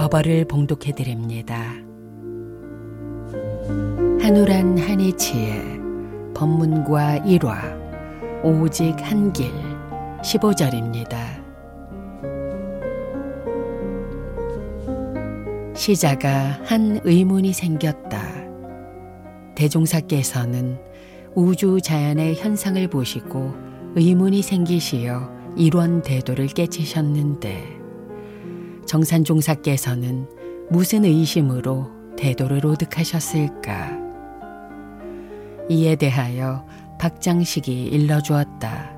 법어를 봉독해 드립니다. 한우란 한이치의 법문과 일화 오직 한길 15절입니다. 시자가 한 의문이 생겼다. 대종사께서는 우주 자연의 현상을 보시고 의문이 생기시어 일원대도를 깨치셨는데 정산종사께서는 무슨 의심으로 대도를 오득하셨을까? 이에 대하여 박장식이 일러주었다.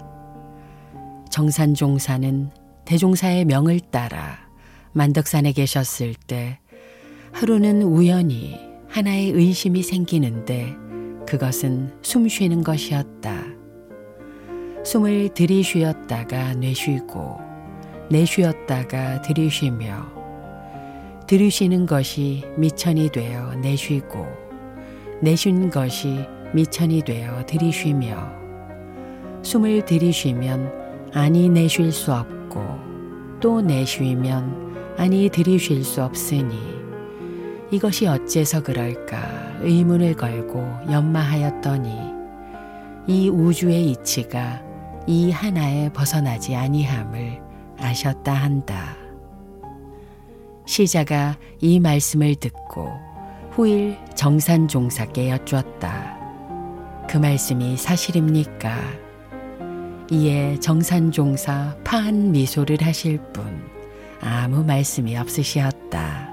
정산종사는 대종사의 명을 따라 만덕산에 계셨을 때 하루는 우연히 하나의 의심이 생기는데 그것은 숨 쉬는 것이었다. 숨을 들이쉬었다가 내쉬고 내쉬었다가 들이쉬며 들이쉬는 것이 미천이 되어 내쉬고 내쉰 것이 미천이 되어 들이쉬며 숨을 들이쉬면 아니 내쉴 수 없고 또 내쉬면 아니 들이쉴 수 없으니 이것이 어째서 그럴까 의문을 걸고 연마하였더니 이 우주의 이치가 이 하나에 벗어나지 아니함을 아셨다 한다. 시자가 이 말씀을 듣고 후일 정산종사께 여쭈었다. 그 말씀이 사실입니까? 이에 정산종사 파한 미소를 하실 뿐 아무 말씀이 없으시었다.